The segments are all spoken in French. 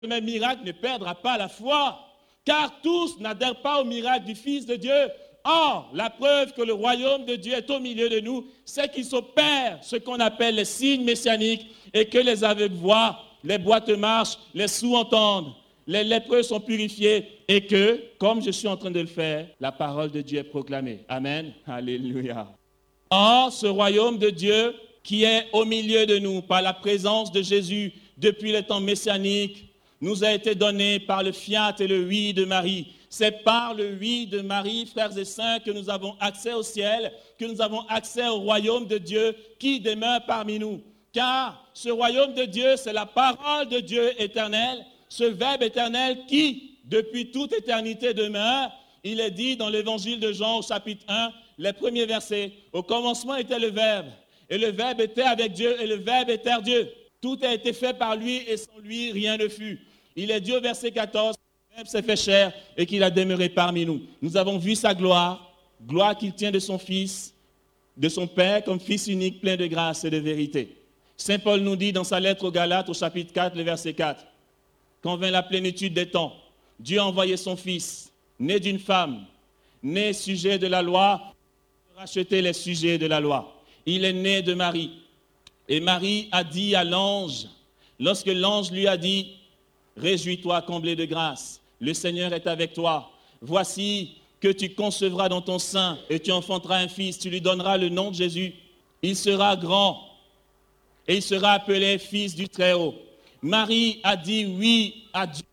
Mes miracles ne perdra pas la foi, car tous n'adhèrent pas au miracle du Fils de Dieu. Or, la preuve que le royaume de Dieu est au milieu de nous, c'est qu'il s'opère ce qu'on appelle les signes messianiques et que les aveugles voient, les boîtes marchent, les sourds entendent, les lépreux sont purifiés et que, comme je suis en train de le faire, la parole de Dieu est proclamée. Amen. Alléluia. Or, ce royaume de Dieu qui est au milieu de nous par la présence de Jésus depuis les temps messianiques, nous a été donné par le fiat et le oui de Marie. C'est par le oui de Marie, frères et sœurs, que nous avons accès au ciel, que nous avons accès au royaume de Dieu qui demeure parmi nous. Car ce royaume de Dieu, c'est la parole de Dieu éternel, ce Verbe éternel qui, depuis toute éternité, demeure. Il est dit dans l'évangile de Jean au chapitre 1, les premiers versets, « Au commencement était le Verbe, et le Verbe était avec Dieu, et le Verbe était Dieu. Tout a été fait par lui, et sans lui, rien ne fut. » Il est dit au verset 14, « Le Verbe s'est fait chair, et qu'il a demeuré parmi nous. » Nous avons vu sa gloire, gloire qu'il tient de son Fils, de son Père, comme Fils unique, plein de grâce et de vérité. Saint Paul nous dit dans sa lettre aux Galates, au chapitre 4, le verset 4, « Quand vint la plénitude des temps, Dieu a envoyé son Fils, né d'une femme, né sujet de la loi, pour racheter les sujets de la loi. Il est né de Marie. Et Marie a dit à l'ange, lorsque l'ange lui a dit, « Réjouis-toi, comblé de grâce, le Seigneur est avec toi. Voici que tu concevras dans ton sein et tu enfanteras un fils, tu lui donneras le nom de Jésus. Il sera grand et il sera appelé Fils du Très-Haut. » Marie a dit oui à Dieu,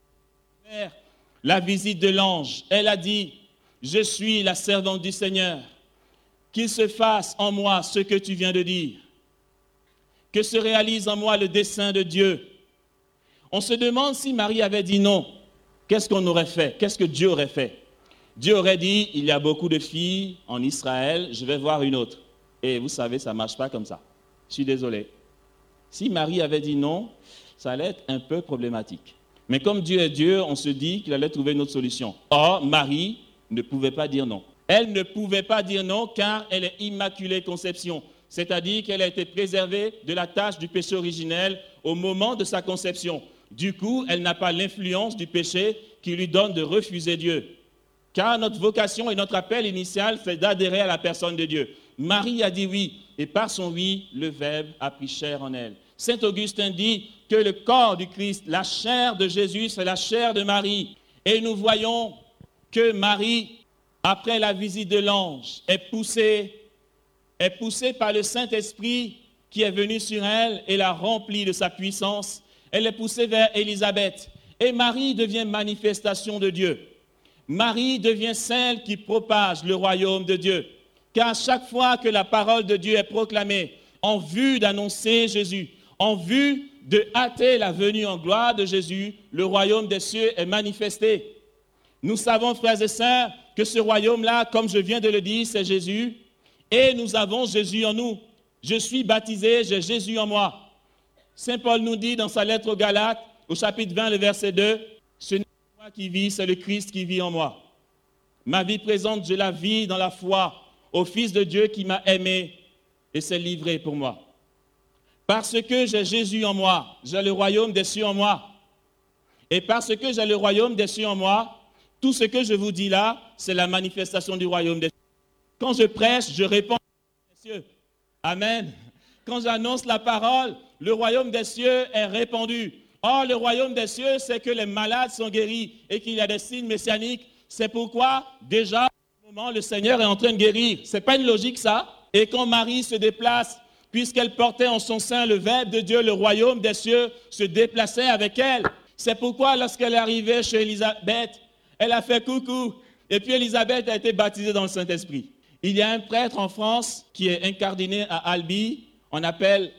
la visite de l'ange. Elle a dit, « Je suis la servante du Seigneur. Qu'il se fasse en moi ce que tu viens de dire. Que se réalise en moi le dessein de Dieu. » On se demande si Marie avait dit non. Qu'est-ce qu'on aurait fait? Qu'est-ce que Dieu aurait fait? Dieu aurait dit, il y a beaucoup de filles en Israël, je vais voir une autre. Et vous savez, ça ne marche pas comme ça. Je suis désolé. Si Marie avait dit non, ça allait être un peu problématique. Mais comme Dieu est Dieu, on se dit qu'il allait trouver une autre solution. Or, Marie ne pouvait pas dire non. Elle ne pouvait pas dire non car elle est immaculée conception. C'est-à-dire qu'elle a été préservée de la tâche du péché originel au moment de sa conception. Du coup, elle n'a pas l'influence du péché qui lui donne de refuser Dieu. Car notre vocation et notre appel initial, c'est d'adhérer à la personne de Dieu. Marie a dit oui, et par son oui, le Verbe a pris chair en elle. Saint Augustin dit que le corps du Christ, la chair de Jésus, c'est la chair de Marie. Et nous voyons que Marie, après la visite de l'ange, est poussée par le Saint-Esprit qui est venu sur elle et l'a remplie de sa puissance. Elle est poussée vers Élisabeth. Et Marie devient manifestation de Dieu. Marie devient celle qui propage le royaume de Dieu. Car chaque fois que la parole de Dieu est proclamée en vue d'annoncer Jésus, en vue de hâter la venue en gloire de Jésus, le royaume des cieux est manifesté. Nous savons, frères et sœurs, que ce royaume-là, comme je viens de le dire, c'est Jésus. Et nous avons Jésus en nous. Je suis baptisé, j'ai Jésus en moi. Saint Paul nous dit dans sa lettre aux Galates, au chapitre 20, le verset 2, « Ce n'est pas moi qui vis, c'est le Christ qui vit en moi. Ma vie présente, je la vis dans la foi au Fils de Dieu qui m'a aimé et s'est livré pour moi. Parce que j'ai Jésus en moi, j'ai le royaume des cieux en moi. Et parce que j'ai le royaume des cieux en moi, tout ce que je vous dis là, c'est la manifestation du royaume des cieux. Quand je prêche, je réponds des cieux. Amen. Quand j'annonce la parole, le royaume des cieux est répandu. Or, le royaume des cieux, c'est que les malades sont guéris et qu'il y a des signes messianiques. C'est pourquoi, déjà, au moment, le Seigneur est en train de guérir. Ce n'est pas une logique, ça. Et quand Marie se déplace, puisqu'elle portait en son sein le Verbe de Dieu, le royaume des cieux se déplaçait avec elle. C'est pourquoi, lorsqu'elle est arrivée chez Élisabeth, elle a fait coucou. Et puis, Élisabeth a été baptisée dans le Saint-Esprit. Il y a un prêtre en France qui est incardiné à Albi. On l'appelle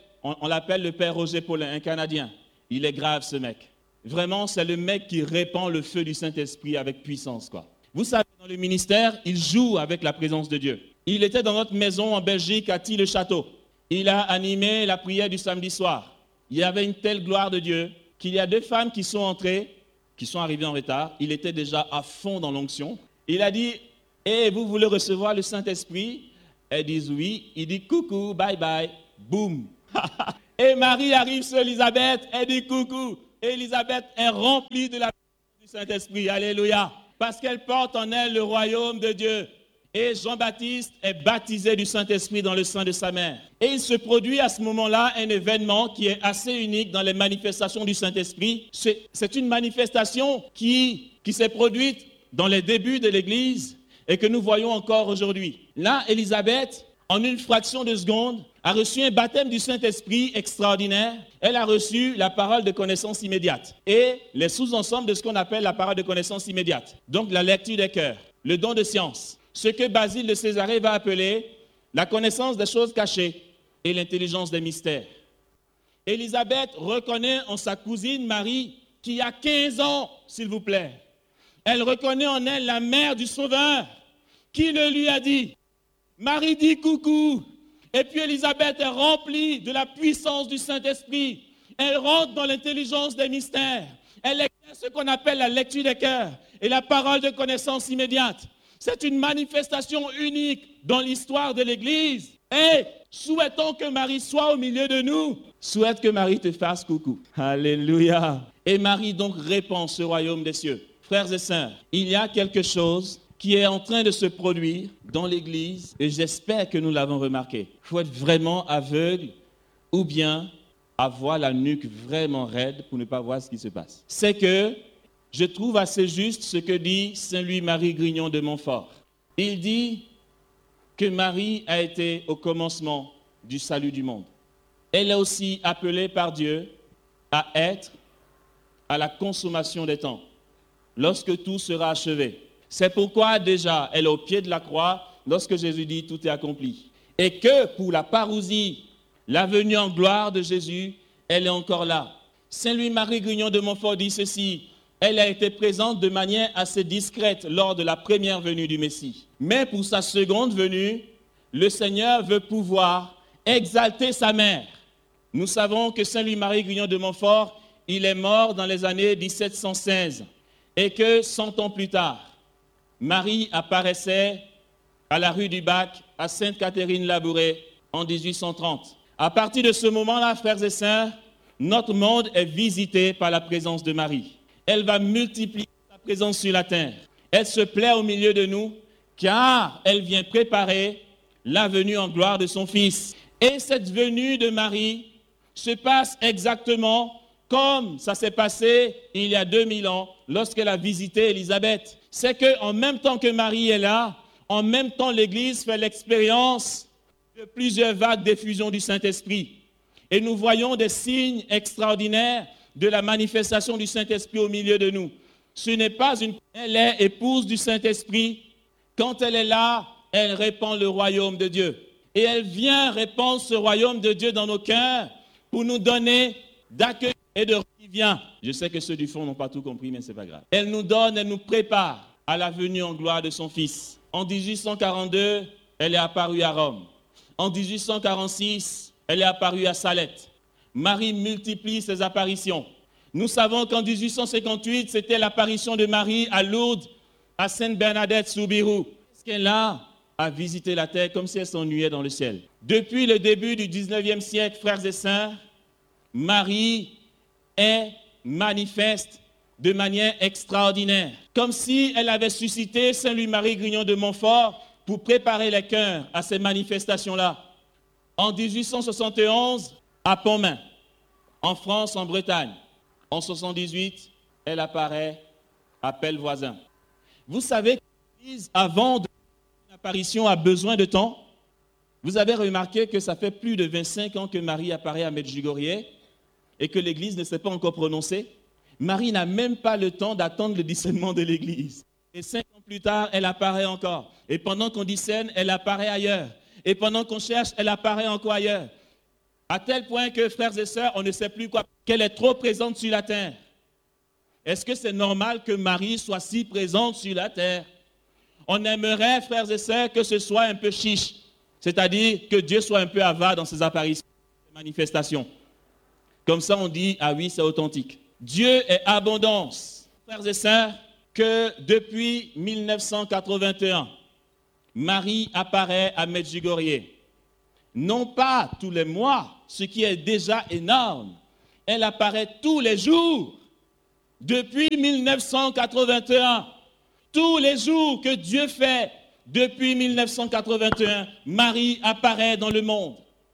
le Père Roger Paulin, un Canadien. Il est grave, ce mec. Vraiment, c'est le mec qui répand le feu du Saint-Esprit avec puissance, quoi. Vous savez, dans le ministère, il joue avec la présence de Dieu. Il était dans notre maison en Belgique, à Tille-le-Château. Il a animé la prière du samedi soir. Il y avait une telle gloire de Dieu qu'il y a 2 femmes qui sont entrées, qui sont arrivées en retard. Il était déjà à fond dans l'onction. Il a dit, « Et vous voulez recevoir le Saint-Esprit ?» Elles disent oui. Il dit, « Coucou, bye bye. » Boum. Et Marie arrive sur Élisabeth, elle dit coucou. Élisabeth est remplie de la puissance du Saint-Esprit. Alléluia. Parce qu'elle porte en elle le royaume de Dieu. Et Jean-Baptiste est baptisé du Saint-Esprit dans le sein de sa mère. Et il se produit à ce moment-là un événement qui est assez unique dans les manifestations du Saint-Esprit. C'est une manifestation qui s'est produite dans les débuts de l'Église et que nous voyons encore aujourd'hui. Là, Élisabeth, en une fraction de seconde, a reçu un baptême du Saint-Esprit extraordinaire. Elle a reçu la parole de connaissance immédiate et les sous-ensembles de ce qu'on appelle la parole de connaissance immédiate. Donc la lecture des cœurs, le don de science, ce que Basile de Césarée va appeler la connaissance des choses cachées et l'intelligence des mystères. Élisabeth reconnaît en sa cousine Marie, qui a 15 ans, s'il vous plaît. Elle reconnaît en elle la mère du Sauveur, qui le lui a dit. Marie dit coucou. Et puis Élisabeth est remplie de la puissance du Saint-Esprit. Elle rentre dans l'intelligence des mystères. Elle exerce ce qu'on appelle la lecture des cœurs et la parole de connaissance immédiate. C'est une manifestation unique dans l'histoire de l'Église. Et souhaitons que Marie soit au milieu de nous. Souhaite que Marie te fasse coucou. Alléluia. Et Marie donc répand ce royaume des cieux. Frères et sœurs, il y a quelque chose qui est en train de se produire dans l'Église et j'espère que nous l'avons remarqué. Il faut être vraiment aveugle ou bien avoir la nuque vraiment raide pour ne pas voir ce qui se passe. C'est que je trouve assez juste ce que dit Saint Louis-Marie Grignon de Montfort. Il dit que Marie a été au commencement du salut du monde. Elle est aussi appelée par Dieu à être à la consommation des temps, lorsque tout sera achevé. C'est pourquoi déjà elle est au pied de la croix lorsque Jésus dit tout est accompli. Et que pour la parousie, la venue en gloire de Jésus, elle est encore là. Saint Louis-Marie Grignon de Montfort dit ceci. Elle a été présente de manière assez discrète lors de la première venue du Messie. Mais pour sa seconde venue, le Seigneur veut pouvoir exalter sa mère. Nous savons que Saint Louis-Marie Grignon de Montfort, il est mort dans les années 1716 et que 100 ans plus tard, Marie apparaissait à la rue du Bac, à Sainte-Catherine-Labouré, en 1830. À partir de ce moment-là, frères et sœurs, notre monde est visité par la présence de Marie. Elle va multiplier sa présence sur la terre. Elle se plaît au milieu de nous, car elle vient préparer la venue en gloire de son Fils. Et cette venue de Marie se passe exactement comme ça s'est passé il y a 2000 ans, lorsqu'elle a visité Élisabeth. C'est qu'en même temps que Marie est là, en même temps l'Église fait l'expérience de plusieurs vagues d'effusion du Saint-Esprit. Et nous voyons des signes extraordinaires de la manifestation du Saint-Esprit au milieu de nous. Ce n'est pas une... Elle est épouse du Saint-Esprit. Quand elle est là, elle répand le royaume de Dieu. Et elle vient répandre ce royaume de Dieu dans nos cœurs pour nous donner d'accueil et de revient. Je sais que ceux du fond n'ont pas tout compris, mais ce n'est pas grave. Elle nous donne, elle nous prépare à la venue en gloire de son Fils. En 1842, elle est apparue à Rome. En 1846, elle est apparue à Salette. Marie multiplie ses apparitions. Nous savons qu'en 1858, c'était l'apparition de Marie à Lourdes, à Sainte-Bernadette-Soubirous. Parce qu'elle a visité la terre comme si elle s'ennuyait dans le ciel. Depuis le début du 19e siècle, frères et sœurs, Marie est manifeste de manière extraordinaire. Comme si elle avait suscité Saint Louis-Marie Grignon de Montfort pour préparer les cœurs à ces manifestations-là. En 1871, à Pontmain, en France, en Bretagne. En 1978, elle apparaît à Pellevoisin. Vous savez que l'Église, avant une apparition, a besoin de temps. Vous avez remarqué que ça fait plus de 25 ans que Marie apparaît à Medjugorje et que l'Église ne s'est pas encore prononcée. Marie n'a même pas le temps d'attendre le discernement de l'Église. Et 5 ans plus tard, elle apparaît encore. Et pendant qu'on discerne, elle apparaît ailleurs. Et pendant qu'on cherche, elle apparaît encore ailleurs. À tel point que, frères et sœurs, on ne sait plus quoi, qu'elle est trop présente sur la terre. Est-ce que c'est normal que Marie soit si présente sur la terre? On aimerait, frères et sœurs, que ce soit un peu chiche. C'est-à-dire que Dieu soit un peu avare dans ses apparitions, ses manifestations. Comme ça, on dit, ah oui, c'est authentique. Dieu est abondance. Frères et sœurs, que depuis 1981, Marie apparaît à Medjugorje. Non pas tous les mois, ce qui est déjà énorme. elle apparaît tous les jours. Depuis 1981, tous les jours que Dieu fait, depuis 1981, Marie apparaît dans le monde.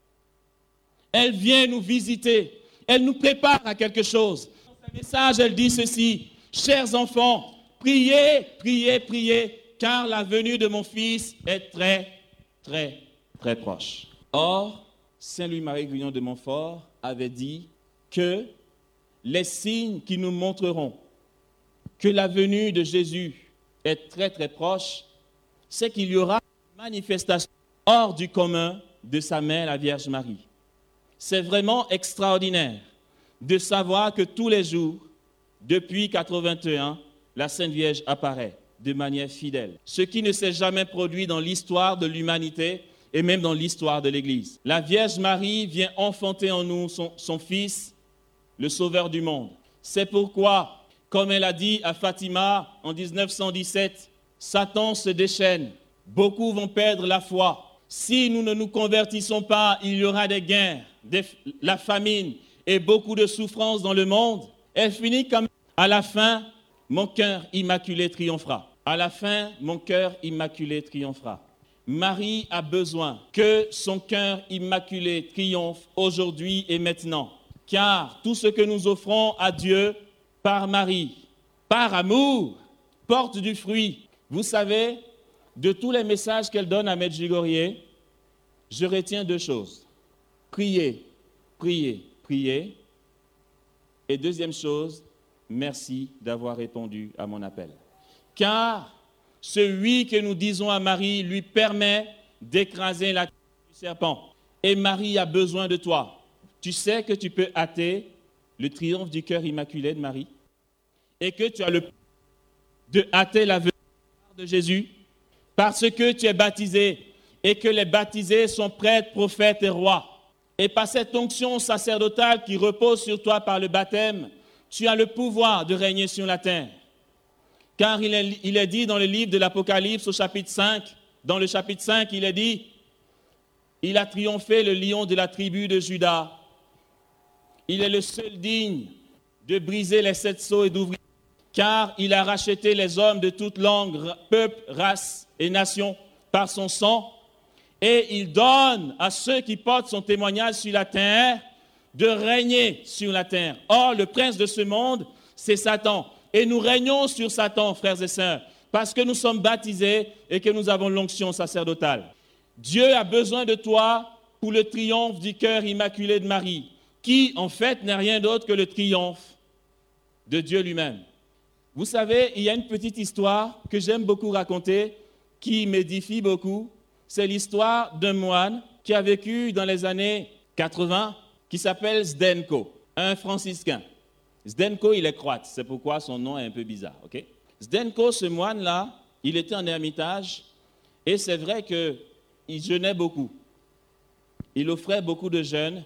Elle vient nous visiter. Elle nous prépare à quelque chose. Dans ce message, elle dit ceci: chers enfants, priez, priez, priez, car la venue de mon Fils est très, très, très proche. Or, Saint Louis-Marie Grignon de Montfort avait dit que les signes qui nous montreront que la venue de Jésus est très, très proche, c'est qu'il y aura une manifestation hors du commun de sa mère, la Vierge Marie. C'est vraiment extraordinaire de savoir que tous les jours, depuis 81, la Sainte Vierge apparaît de manière fidèle. Ce qui ne s'est jamais produit dans l'histoire de l'humanité et même dans l'histoire de l'Église. La Vierge Marie vient enfanter en nous son Fils, le Sauveur du monde. C'est pourquoi, comme elle a dit à Fatima en 1917, Satan se déchaîne, beaucoup vont perdre la foi. Si nous ne nous convertissons pas, il y aura des guerres, la famine et beaucoup de souffrances dans le monde. Elle finit comme à la fin, mon cœur immaculé triomphera. À la fin, mon cœur immaculé triomphera. Marie a besoin que son cœur immaculé triomphe aujourd'hui et maintenant. Car tout ce que nous offrons à Dieu par Marie, par amour, porte du fruit. Vous savez, de tous les messages qu'elle donne à Medjugorje, je retiens deux choses. Priez, priez, priez. Et deuxième chose, merci d'avoir répondu à mon appel. Car ce oui que nous disons à Marie lui permet d'écraser la queue du serpent. Et Marie a besoin de toi. Tu sais que tu peux hâter le triomphe du cœur immaculé de Marie et que tu as le pouvoir de hâter la venue de Jésus parce que tu es baptisé et que les baptisés sont prêtres, prophètes et rois. Et par cette onction sacerdotale qui repose sur toi par le baptême, tu as le pouvoir de régner sur la terre. Car il est dit dans le livre de l'Apocalypse au chapitre 5, dans le chapitre 5, il est dit, il a triomphé le lion de la tribu de Juda. Il est le seul digne de briser les 7 sceaux et d'ouvrir, car il a racheté les hommes de toute langue, peuple, race et nation par son sang, et il donne à ceux qui portent son témoignage sur la terre de régner sur la terre. Or, le prince de ce monde, c'est Satan. Et nous régnons sur Satan, frères et sœurs, parce que nous sommes baptisés et que nous avons l'onction sacerdotale. Dieu a besoin de toi pour le triomphe du cœur immaculé de Marie, qui, en fait, n'est rien d'autre que le triomphe de Dieu lui-même. Vous savez, il y a une petite histoire que j'aime beaucoup raconter, qui m'édifie beaucoup. C'est l'histoire d'un moine qui a vécu dans les années 80, qui s'appelle Zdenko, un franciscain. Zdenko, il est croate, c'est pourquoi son nom est un peu bizarre. Okay? Zdenko, ce moine-là, il était en ermitage, et c'est vrai qu'il jeûnait beaucoup. Il offrait beaucoup de jeûnes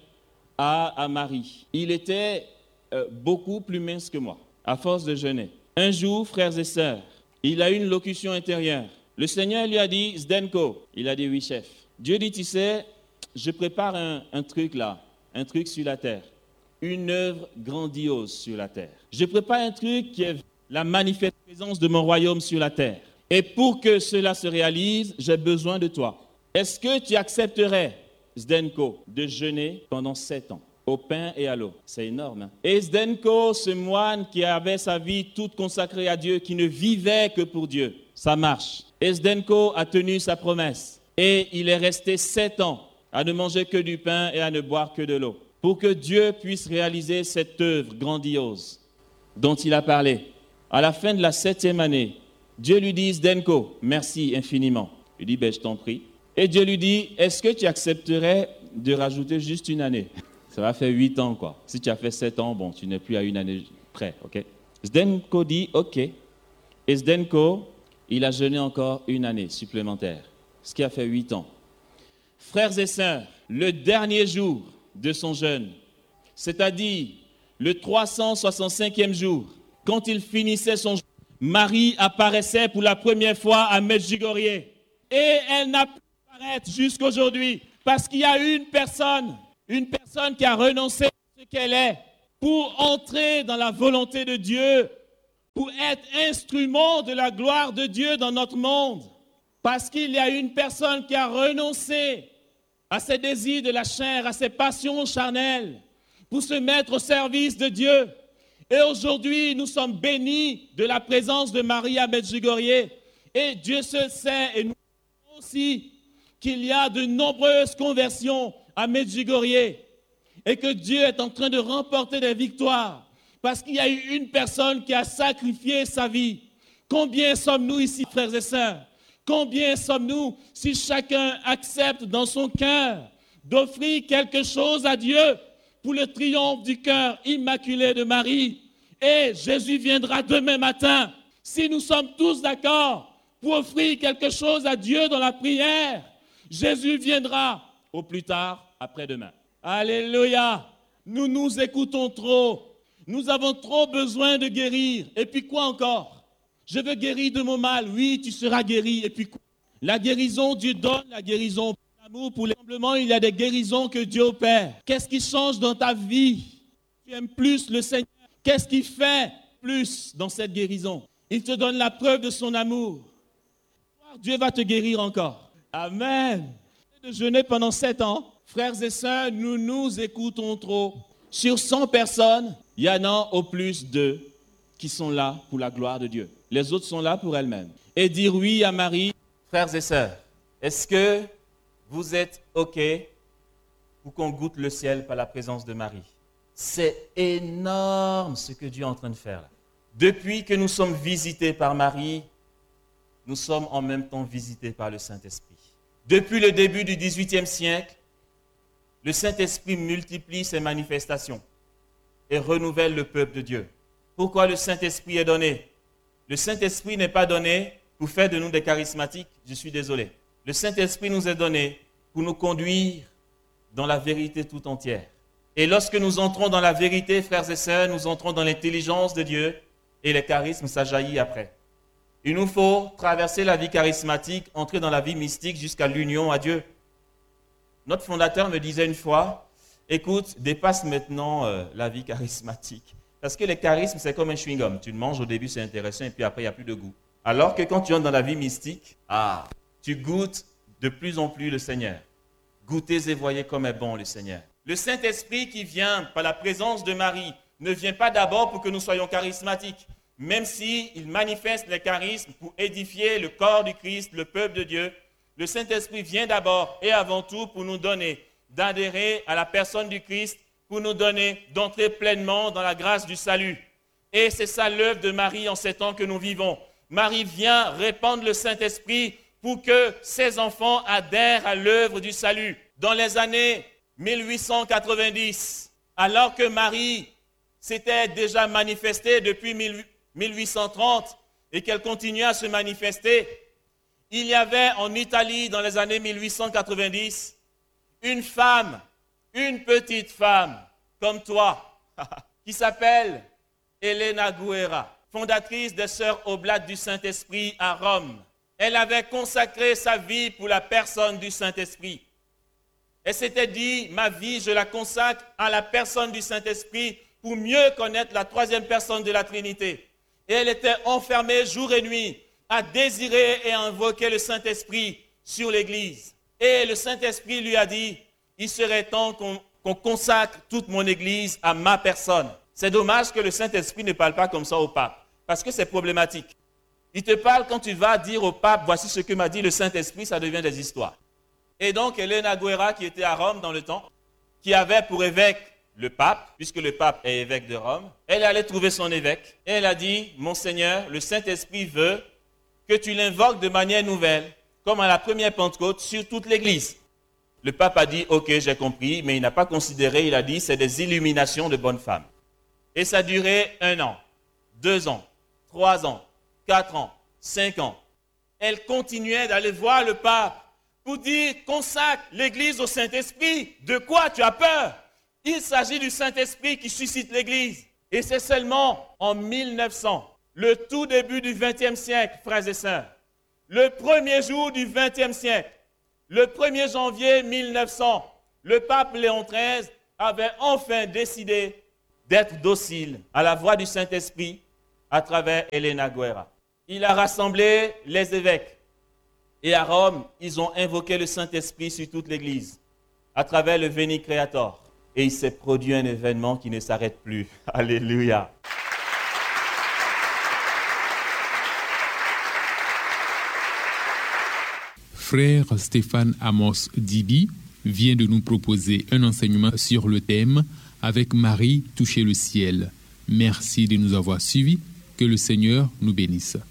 à Marie. Il était beaucoup plus mince que moi, à force de jeûner. Un jour, frères et sœurs, il a eu une locution intérieure. Le Seigneur lui a dit, Zdenko, il a dit, oui, chef. Dieu dit, tu sais, je prépare un truc là, un truc sur la terre, une œuvre grandiose sur la terre. Je prépare un truc qui est la manifeste présence de mon royaume sur la terre. Et pour que cela se réalise, j'ai besoin de toi. Est-ce que tu accepterais, Zdenko, de jeûner pendant 7 ans, au pain et à l'eau? C'est énorme. Hein? Et Zdenko, ce moine qui avait sa vie toute consacrée à Dieu, qui ne vivait que pour Dieu, ça marche. Et Zdenko a tenu sa promesse. Et il est resté 7 ans à ne manger que du pain et à ne boire que de l'eau, pour que Dieu puisse réaliser cette œuvre grandiose dont il a parlé. À la fin de la 7e année, Dieu lui dit, Zdenko, merci infiniment. Il dit, je t'en prie. Et Dieu lui dit, est-ce que tu accepterais de rajouter juste une année? Ça va faire 8 ans, quoi. Si tu as fait 7 ans, bon, tu n'es plus à une année près, ok? Zdenko dit, ok. Et Zdenko, il a jeûné encore une année supplémentaire, ce qui a fait 8 ans. Frères et sœurs, le dernier jour de son jeûne, c'est-à-dire le 365e jour, quand il finissait son jeûne, Marie apparaissait pour la première fois à Medjugorje. Et elle n'a pu apparaître jusqu'aujourd'hui parce qu'il y a une personne qui a renoncé à ce qu'elle est pour entrer dans la volonté de Dieu, pour être instrument de la gloire de Dieu dans notre monde. Parce qu'il y a une personne qui a renoncé à ses désirs de la chair, à ses passions charnelles, pour se mettre au service de Dieu. Et aujourd'hui, nous sommes bénis de la présence de Marie à Medjugorje. Et Dieu se sait, et nous aussi, qu'il y a de nombreuses conversions à Medjugorje. Et que Dieu est en train de remporter des victoires. Parce qu'il y a eu une personne qui a sacrifié sa vie. Combien sommes-nous ici, frères et sœurs? Combien sommes-nous si chacun accepte dans son cœur d'offrir quelque chose à Dieu pour le triomphe du cœur immaculé de Marie? Et Jésus viendra demain matin. Si nous sommes tous d'accord pour offrir quelque chose à Dieu dans la prière, Jésus viendra au plus tard après-demain. Alléluia! Nous nous écoutons trop. Nous avons trop besoin de guérir. Et puis quoi encore? Je veux guérir de mon mal. Oui, tu seras guéri. Et puis quoi? La guérison, Dieu donne la guérison. Pour l'amour, pour l'assemblement, il y a des guérisons que Dieu opère. Qu'est-ce qui change dans ta vie? Tu aimes plus le Seigneur. Qu'est-ce qui fait plus dans cette guérison? Il te donne la preuve de son amour. Dieu va te guérir encore. Amen. De jeûner pendant 7 ans. Frères et sœurs, nous nous écoutons trop. Sur 100 personnes, il y en a au plus 2 qui sont là pour la gloire de Dieu. Les autres sont là pour elles-mêmes. Et dire oui à Marie. Frères et sœurs, est-ce que vous êtes OK pour qu'on goûte le ciel par la présence de Marie? C'est énorme ce que Dieu est en train de faire là. Depuis que nous sommes visités par Marie, nous sommes en même temps visités par le Saint-Esprit. Depuis le début du XVIIIe siècle, le Saint-Esprit multiplie ses manifestations et renouvelle le peuple de Dieu. Pourquoi le Saint-Esprit est donné? Le Saint-Esprit n'est pas donné pour faire de nous des charismatiques, je suis désolé. Le Saint-Esprit nous est donné pour nous conduire dans la vérité tout entière. Et lorsque nous entrons dans la vérité, frères et sœurs, nous entrons dans l'intelligence de Dieu et les charismes, ça jaillit après. Il nous faut traverser la vie charismatique, entrer dans la vie mystique jusqu'à l'union à Dieu. Notre fondateur me disait une fois, écoute, dépasse maintenant la vie charismatique. Parce que les charismes, c'est comme un chewing-gum. Tu le manges au début, c'est intéressant, et puis après, il n'y a plus de goût. Alors que quand tu entres dans la vie mystique, tu goûtes de plus en plus le Seigneur. Goûtez et voyez comme est bon le Seigneur. Le Saint-Esprit qui vient par la présence de Marie ne vient pas d'abord pour que nous soyons charismatiques, même s'il manifeste les charismes pour édifier le corps du Christ, le peuple de Dieu. Le Saint-Esprit vient d'abord et avant tout pour nous donner d'adhérer à la personne du Christ, pour nous donner d'entrer pleinement dans la grâce du salut. Et c'est ça l'œuvre de Marie en ces temps que nous vivons. Marie vient répandre le Saint-Esprit pour que ses enfants adhèrent à l'œuvre du salut. Dans les années 1890, alors que Marie s'était déjà manifestée depuis 1830 et qu'elle continuait à se manifester, il y avait en Italie, dans les années 1890, une femme, une petite femme, comme toi, qui s'appelle Elena Guerra, fondatrice des Sœurs Oblates du Saint-Esprit à Rome. Elle avait consacré sa vie pour la personne du Saint-Esprit. Elle s'était dit, ma vie, je la consacre à la personne du Saint-Esprit pour mieux connaître la troisième personne de la Trinité. Et elle était enfermée jour et nuit à désirer et à invoquer le Saint-Esprit sur l'Église. Et le Saint-Esprit lui a dit, il serait temps qu'on consacre toute mon Église à ma personne. C'est dommage que le Saint-Esprit ne parle pas comme ça au pape, parce que c'est problématique. Il te parle quand tu vas dire au pape, voici ce que m'a dit le Saint-Esprit, ça devient des histoires. Et donc, Elena Guerra, qui était à Rome dans le temps, qui avait pour évêque le pape, puisque le pape est évêque de Rome, elle allait trouver son évêque et elle a dit, Monseigneur, le Saint-Esprit veut que tu l'invoques de manière nouvelle, comme à la première Pentecôte, sur toute l'Église. Le pape a dit, ok, j'ai compris, mais il n'a pas considéré, il a dit, c'est des illuminations de bonnes femmes. Et ça a duré 1 an, 2 ans, 3 ans, 4 ans, 5 ans. Elle continuait d'aller voir le pape pour dire, consacre l'Église au Saint-Esprit. De quoi tu as peur? Il s'agit du Saint-Esprit qui suscite l'Église. Et c'est seulement en 1900, le tout début du XXe siècle, frères et sœurs, le premier jour du XXe siècle, le 1er janvier 1900, le pape Léon XIII avait enfin décidé d'être docile à la voix du Saint-Esprit à travers Elena Guerra. Il a rassemblé les évêques. Et à Rome, ils ont invoqué le Saint-Esprit sur toute l'Église à travers le Veni Creator. Et il s'est produit un événement qui ne s'arrête plus. Alléluia. Frère Stéphane Amos Dibi vient de nous proposer un enseignement sur le thème « Avec Marie, toucher le ciel ». Merci de nous avoir suivis. Que le Seigneur nous bénisse.